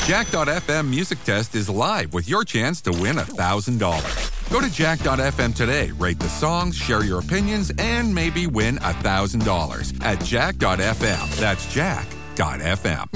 Jack.fm Music Test is live with your chance to win $1,000. Go to Jack.fm today, rate the songs, share your opinions, and maybe win $1,000 at Jack.fm. That's Jack.fm.